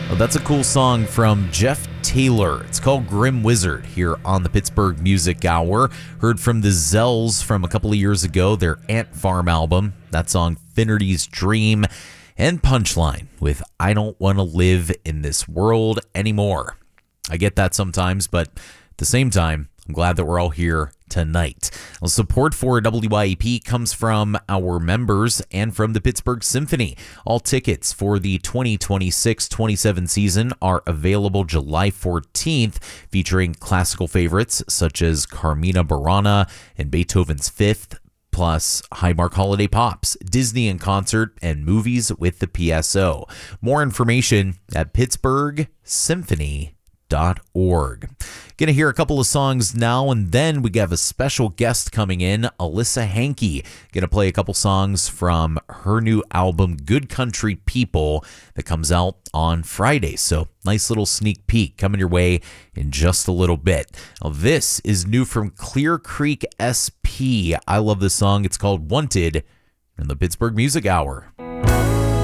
Oh, that's a cool song from Jeff Taylor. It's called Grim Wizard here on the Pittsburgh Music Hour. Heard from the Zells from a couple of years ago, their Ant Farm album. That song, Finnerty's Dream. And Punchline with I Don't Want to Live in This World Anymore. I get that sometimes, but at the same time, I'm glad that we're all here tonight. Well, support for WYEP comes from our members and from the Pittsburgh Symphony. All tickets for the 2026-27 season are available July 14th, featuring classical favorites such as Carmina Burana and Beethoven's Fifth, plus Highmark Holiday Pops, Disney in Concert, and movies with the PSO. More information at pittsburghsymphony.org. Gonna hear a couple of songs now, and then we have a special guest coming in, Alyssa Hankey. Gonna play a couple songs from her new album, Good Country People, that comes out on Friday. So nice little sneak peek coming your way in just a little bit. Now, this is new from Clear Creek SP. I love this song. It's called Wanted in the Pittsburgh Music Hour.